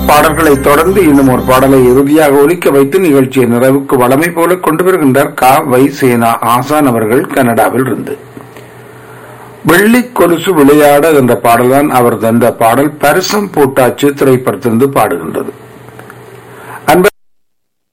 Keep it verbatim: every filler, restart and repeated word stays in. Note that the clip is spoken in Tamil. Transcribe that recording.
பாடல்களை தொடர்ந்து இன்னும் ஒரு பாடலை இறுதியாக ஒலிக்க வைத்து நிகழ்ச்சியை நிறைவுக்கு வளமை போல கொண்டு வருகின்றார் கா வை சேனா ஆசான் அவர்கள் கனடாவில் இருந்து. வெள்ளி கொலுசு விளையாட என்ற பாடல்தான் அவர் தந்த பாடல். பரிசம் போட்டாச்சு திரைப்படத்திலிருந்து பாடுகின்றது.